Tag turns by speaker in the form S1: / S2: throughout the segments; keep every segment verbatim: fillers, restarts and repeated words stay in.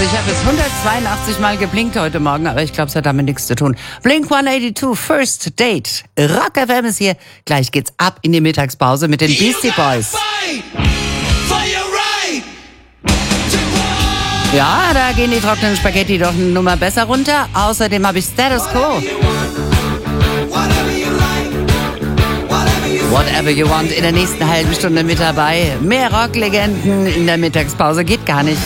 S1: ich habe jetzt hundertzweiundachtzig Mal geblinkt heute Morgen, aber ich glaube, es hat damit nichts zu tun. Blink hundertzweiundachtzig, First Date. Rock F M ist hier. Gleich geht's ab in die Mittagspause mit den Beastie Boys. Ja, da gehen die trockenen Spaghetti doch eine Nummer besser runter. Außerdem habe ich Status Quo. Whatever you want in der nächsten halben Stunde mit dabei. Mehr Rocklegenden in der Mittagspause geht gar nicht.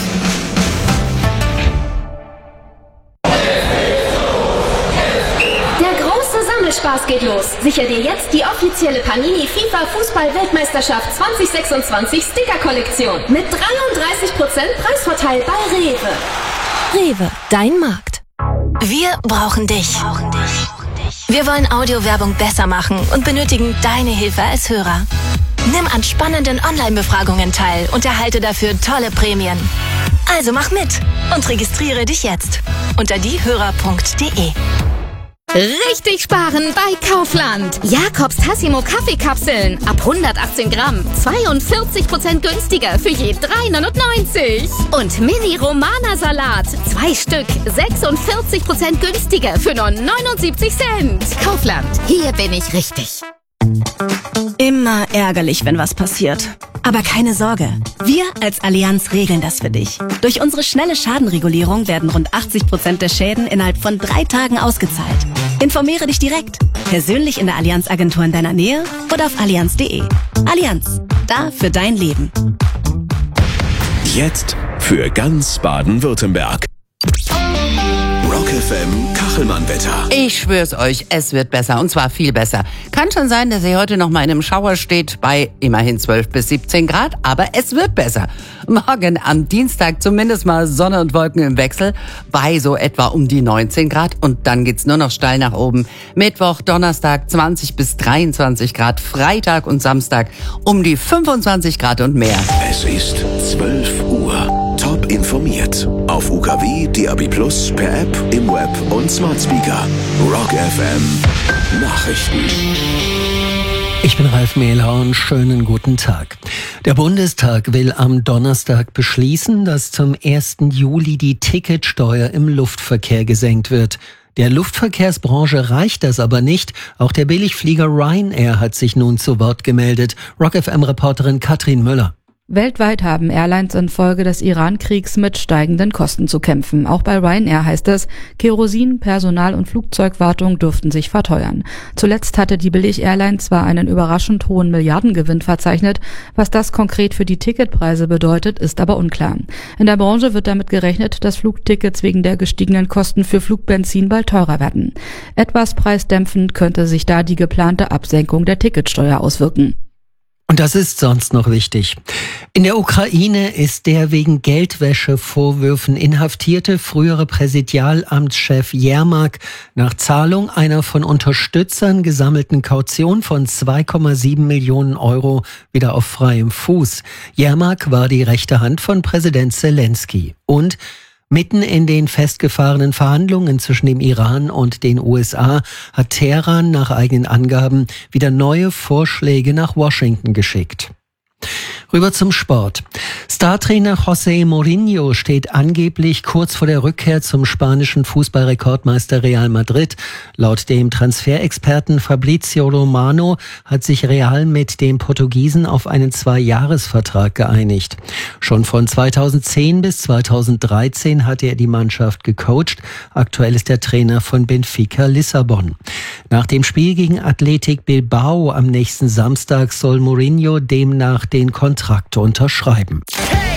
S2: Spaß geht los. Sicher dir jetzt die offizielle Panini FIFA Fußball-Weltmeisterschaft zwanzig sechsundzwanzig Sticker-Kollektion mit dreiunddreißig Prozent Preisvorteil bei Rewe.
S3: Rewe, dein Markt.
S4: Wir brauchen dich. Wir wollen Audiowerbung besser machen und benötigen deine Hilfe als Hörer. Nimm an spannenden Online-Befragungen teil und erhalte dafür tolle Prämien. Also mach mit und registriere dich jetzt unter diehörer punkt de.
S5: Richtig sparen bei Kaufland. Jakobs Tassimo Kaffeekapseln ab hundertachtzehn Gramm. zweiundvierzig Prozent günstiger für je drei neunundneunzig. Und Mini Romana Salat. Zwei Stück. sechsundvierzig Prozent günstiger für nur neunundsiebzig Cent. Kaufland. Hier bin ich richtig.
S3: Immer ärgerlich, wenn was passiert. Aber keine Sorge, wir als Allianz regeln das für dich. Durch unsere schnelle Schadenregulierung werden rund achtzig Prozent der Schäden innerhalb von drei Tagen ausgezahlt. Informiere dich direkt, persönlich in der Allianz-Agentur in deiner Nähe oder auf allianz punkt de. Allianz, da für dein Leben.
S6: Jetzt für ganz Baden-Württemberg. Rock F M Kachelmann-Wetter.
S1: Ich schwör's euch, es wird besser, und zwar viel besser. Kann schon sein, dass ihr heute noch mal in einem Schauer steht bei immerhin zwölf bis siebzehn Grad, aber es wird besser. Morgen am Dienstag zumindest mal Sonne und Wolken im Wechsel bei so etwa um die neunzehn Grad und dann geht's nur noch steil nach oben. Mittwoch, Donnerstag zwanzig bis dreiundzwanzig Grad, Freitag und Samstag um die fünfundzwanzig Grad und mehr.
S6: Es ist zwölf Uhr. Top informiert. Auf U K W, D A B plus, per App, im Web und Smart Speaker. Rock F M Nachrichten.
S7: Ich bin Ralf Mehler und schönen guten Tag. Der Bundestag will am Donnerstag beschließen, dass zum ersten Juli die Ticketsteuer im Luftverkehr gesenkt wird. Der Luftverkehrsbranche reicht das aber nicht. Auch der Billigflieger Ryanair hat sich nun zu Wort gemeldet. Rock F M-Reporterin Katrin Müller.
S8: Weltweit haben Airlines infolge des Iran-Kriegs mit steigenden Kosten zu kämpfen. Auch bei Ryanair heißt es, Kerosin, Personal und Flugzeugwartung dürften sich verteuern. Zuletzt hatte die Billig-Airline zwar einen überraschend hohen Milliardengewinn verzeichnet, was das konkret für die Ticketpreise bedeutet, ist aber unklar. In der Branche wird damit gerechnet, dass Flugtickets wegen der gestiegenen Kosten für Flugbenzin bald teurer werden. Etwas preisdämpfend könnte sich da die geplante Absenkung der Ticketsteuer auswirken.
S7: Und das ist sonst noch wichtig. In der Ukraine ist der wegen Geldwäschevorwürfen inhaftierte frühere Präsidialamtschef Jermak nach Zahlung einer von Unterstützern gesammelten Kaution von zwei Komma sieben Millionen Euro wieder auf freiem Fuß. Jermak war die rechte Hand von Präsident Zelensky. Und mitten in den festgefahrenen Verhandlungen zwischen dem Iran und den U S A hat Teheran nach eigenen Angaben wieder neue Vorschläge nach Washington geschickt. Rüber zum Sport. Startrainer José Mourinho steht angeblich kurz vor der Rückkehr zum spanischen Fußballrekordmeister Real Madrid. Laut dem Transferexperten Fabrizio Romano hat sich Real mit dem Portugiesen auf einen Zwei-Jahres-Vertrag geeinigt. Schon von zweitausendzehn bis zweitausenddreizehn hatte er die Mannschaft gecoacht. Aktuell ist er Trainer von Benfica Lissabon. Nach dem Spiel gegen Athletic Bilbao am nächsten Samstag soll Mourinho demnach den Kontrakt unterschreiben.
S9: Hey!